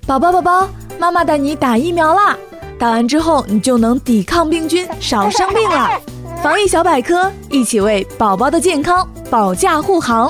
宝宝，妈妈带你打疫苗啦！打完之后你就能抵抗病菌，少生病了。防疫小百科，一起为宝宝的健康保驾护航。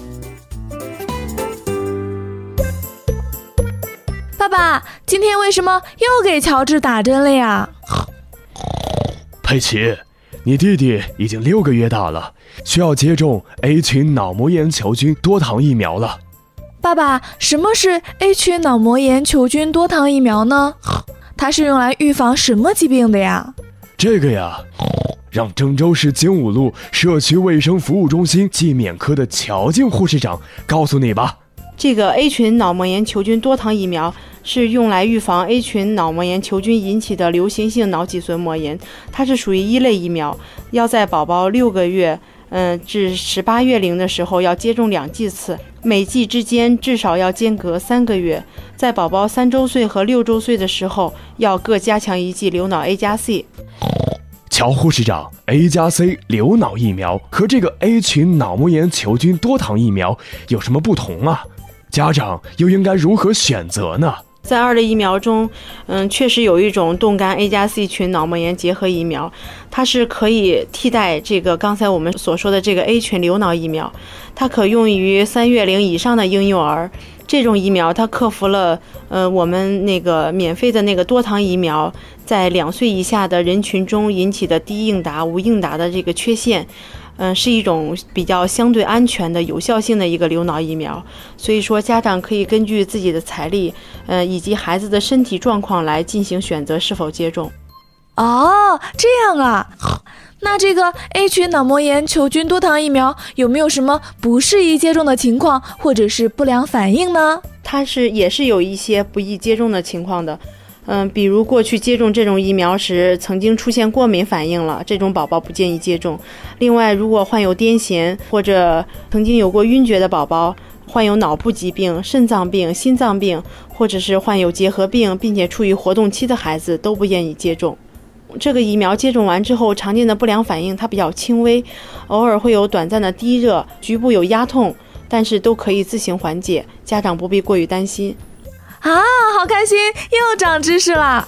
爸爸，今天为什么又给乔治打针了呀？ 佩奇，你弟弟已经6个月大了，需要接种 A 群脑膜炎球菌多糖疫苗了。 爸爸，什么是 A 群脑膜炎球菌多糖疫苗呢？它是用来预防什么疾病的呀？ 这个呀，让郑州市精武路社区卫生服务中心暨免科的乔静护士长告诉你吧。 这个 A 群脑膜炎球菌多糖疫苗是用来预防 A 群脑膜炎球菌引起的流行性脑脊髓膜炎，它是属于一类疫苗，要在宝宝6个月至18月龄的时候要接种2剂次，每剂之间至少要间隔3个月，在宝宝3周岁和6周岁的时候要各加强1剂流脑 A+C。 乔护士长 A+C 流脑疫苗和这个 A 群脑膜炎球菌多糖疫苗有什么不同啊？家长又应该如何选择呢？ 在2类疫苗中，确实有一种冻干 A+C 群脑膜炎结合疫苗，它是可以替代这个刚才我们所说的这个 A 群流脑疫苗，它可用于3月龄以上的婴幼儿。这种疫苗它克服了我们那个免费的那个多糖疫苗在2岁以下的人群中引起的低应答、无应答的这个缺陷。是一种比较相对安全的有效性的一个流脑疫苗，所以说家长可以根据自己的财力以及孩子的身体状况来进行选择是否接种。 哦，这样啊。那这个 A 群脑膜炎球菌多糖疫苗有没有什么不适宜接种的情况或者是不良反应呢？ 它也是有一些不宜接种的情况的。比如过去接种这种疫苗时曾经出现过敏反应了，这种宝宝不建议接种。另外，如果患有癫痫或者曾经有过晕厥的宝宝，患有脑部疾病、肾脏病、心脏病，或者是患有结核病并且处于活动期的孩子都不建议接种。这个疫苗接种完之后常见的不良反应它比较轻微，偶尔会有短暂的低热，局部有压痛，但是都可以自行缓解，家长不必过于担心。 啊，好开心，又长知识了。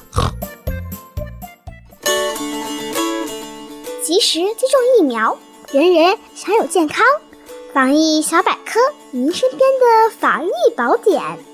及时接种疫苗，人人享有健康。防疫小百科，您身边的防疫宝典。